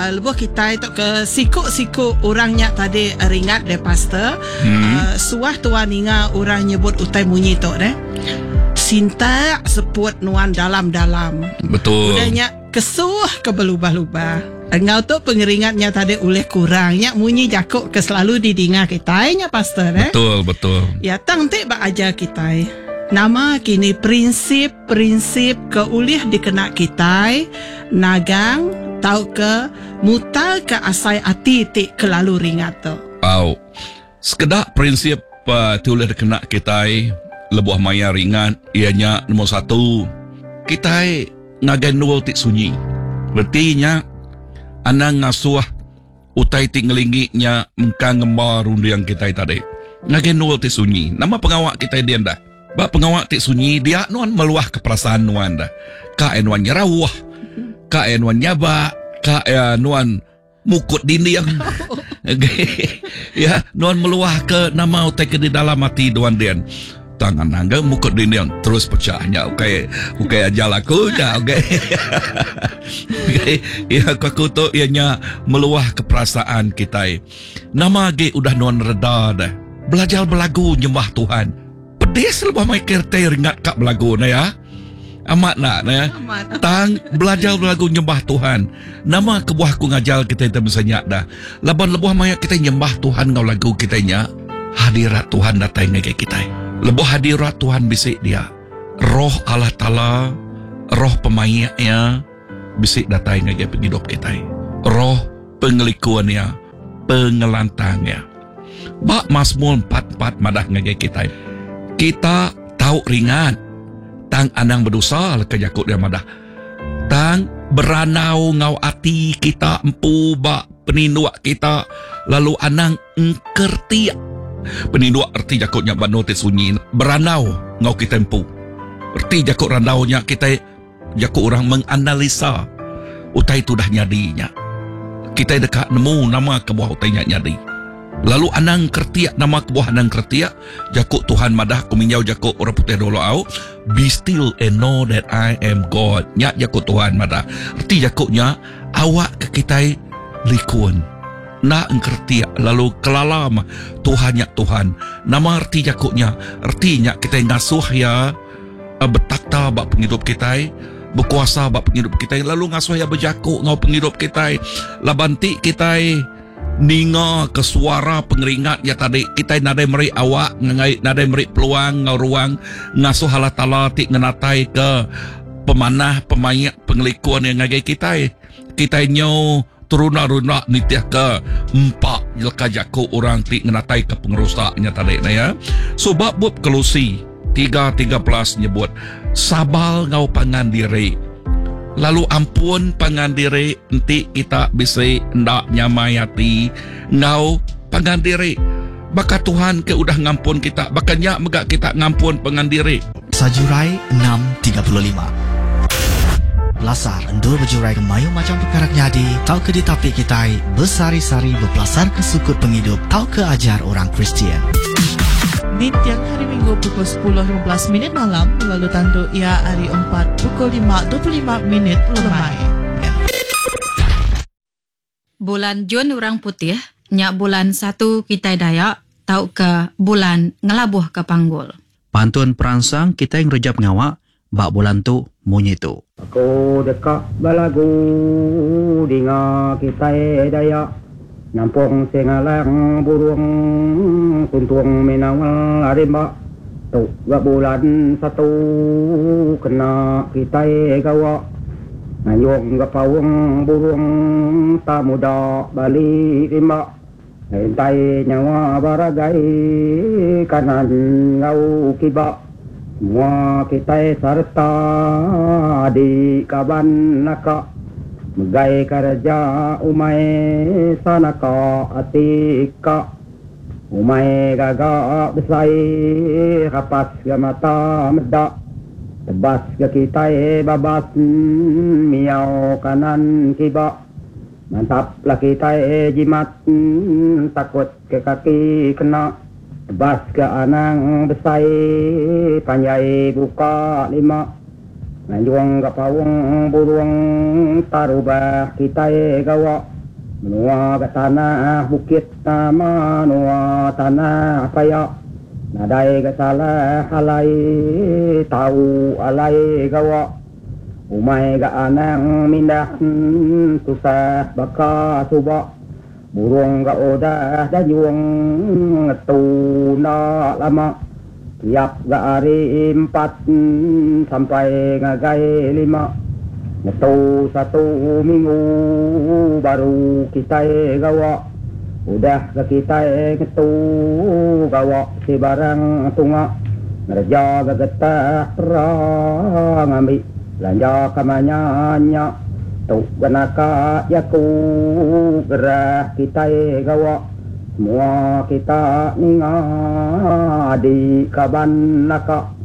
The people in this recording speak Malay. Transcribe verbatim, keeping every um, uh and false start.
uh, lebuh kita itu ke siku-siku orangnya tadi uh, ringat deh pastor. Hmm. Uh, suah tuan inga orang nyebut utai munyi tu deh. Sinta seput nuan dalam-dalam. Betul. Udahnya kesuh ke belubah-lubah. Engau tu pengeringatnya tadi oleh kurangnya munyi jakuk ke selalu didinga kita nya pastor eh. Betul, betul. Ya tang te ba aja kita. Nama kini prinsip-prinsip keulih dikena kita nagang tau ke mutal ke asai ati ti kelalu ringat tu. Wow. Sekedak prinsip uh, tiulih dikena kita lebuh maya ringat ianya nombor satu kita ngagan nol ti sunyi. Berarti anang ngasuh utai tinggelinginya engkang ngembar undiang kita tadi. Ngagen nol ti sunyi. Nama pengawak kita dia dah. Ba pengawak ti sunyi dia nuan meluah ke perasaan nuan dah. Ka nuan nyerawah. Ka nuan nyaba, ka nuan mukut dinding. Ya, nuan meluah ke nama utai ke di dalam hati nuan dia. Tangan nangga mukut dinding terus pecahnya. Okey, okey aja laku dah. Okey. Okey, ya aku tu ianya meluah ke perasaan kita. Nama ge udah nuan reda dah. Belajar belagu nyembah Tuhan. Pedis lebah mai kertai ringat kak belagu na ya. Amat nak na ya. Tang belajar belagu nyembah Tuhan. Nama kebuahku ngajal kita itu misalnya dah. Laban lebuh mai kita nyembah Tuhan ngau lagu kita nya. Hadirat Tuhan datang ke kita. Lebuh hadirat Tuhan bisik dia. Roh Allah Ta'ala, roh pemainnya bisik datang ke hidup kita. Roh pengelikuannya, pengelantangnya. Bak Mazmur empat empat madah ngage kita. Kita tahu ringan tang anang berdosa ke jakut dia madah. Tang beranau ngau ati kita empu bak peninduak kita lalu anang engkerti. Peninduak erti jakutnya banote sunyi beranau ngau kita empu. Erti jakut randaunya kita jakut orang menganalisa utai tu dah nyadinya. Kita dekat nemu nama kebuah utainya nyadi. Lalu anang kertiak nama kebuah anang kertiak jakuk Tuhan madah kuminyau jakuk orang putih dolo au be still and know that I am God. Nyak jakuk Tuhan madah erti jakuknya awak ke kita likun na engkertiak lalu kelalam Tuhan nyak Tuhan nama erti jakuknya ertinya kita ngasuh ya betakta bak penghidup kita berkuasa bak penghidup kita lalu ngasuh ya berjakuk ngau penghidup kita labanti kita ninga ke suara pengeringat ya tadi kita nadai meri awak ngai nadai meri peluang ngau ruang ngasuh Allah Ta'ala ti ngenatai ke pemanah pemayak pengelikuan yang ngagai kita kita nyo turuna-runa nitiah ke empat jelka jakuk orang ti ngenatai ke pengerusaknya tadi na ya sebab buat Kolose tiga tiga belas nyebut sabal ngau pangan diri lalu ampun pangan diri nanti kita bisa ndak nyamai hati ngau pangan diri baka Tuhan ke udah ngampun kita bakanya megak kita ngampun pangan diri. Sajurai enam tiga puluh lima Lasar endur berjurai kemayu macam perkara nyadi tau ke ditapi kita bersari-sari berpelasar ke sukut penghidup tau ke ajar orang Kristian. Di tiang hari Minggu pukul sepuluh lima belas minit malam lalu tandu ia hari empat pukul lima dua puluh lima minit lemai. Bulan Jun orang putih nyak bulan satu kita Dayak tau ke bulan ngelabuh ke panggul. Pantun perangsang kita yang rejap ngawak bak bulan tu munyi tu. Aku dekat balagu dinga kita Dayak. Nampung sengalang burung kuntung menawal arimba tu gak bulan satu kena kita gawa ngayong gak pawang burung tak muda balik rimba entai nyawa baragai kanan ngau kiba semua kita serta di kaban naka Megai kerja umai sanaka atika umai gagak besai kapas ke mata medak tebas ke kita babas miau kanan kiba mantaplah kita jimat takut ke kaki kena tebas ke anang besai panjai buka lima Nanjuang kapawang burung tarubah kita gawa menua ke tanah bukit nama menua tanah paya nadai ke salah alai tahu alai gawa umai ke anang mindah susah baka suba burung ke odah dayung ngetu na lama tiap ke hari empat sampai ngagai lima ngetu satu minggu baru kita gawa udah ke kita ngetu gawa si barang tunga ngerja ke getah perang ambil belanja kamanyanya tu ganaka yaku gerah kita gawa semua kita ninga di kaban naka